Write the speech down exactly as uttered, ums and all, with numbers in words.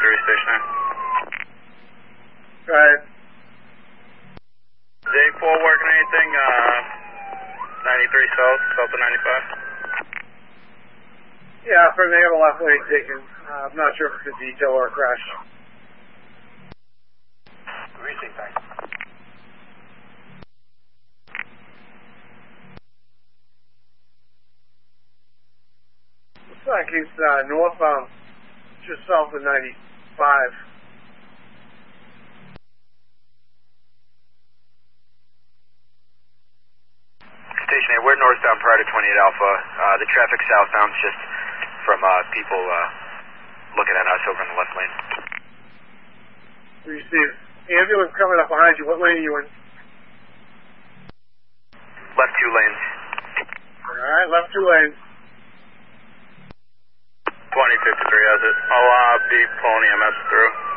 three, stationary. Go ahead. J four working anything, uh, ninety-three south, south of ninety-five? Yeah, from they have a left lane taken. Uh, I'm not sure if it's a detail or a crash. Receive, thanks. Looks like he's uh, northbound, just south of ninety-five. Station eight, we're northbound prior to twenty-eight Alpha. Uh, the traffic southbound's just from uh, people uh, looking at us over in the left lane. Receive. Ambulance coming up behind you. What lane are you in? Left two lanes. Alright, left two lanes. twenty fifty-three has it. I'll uh, be pulling E M S through.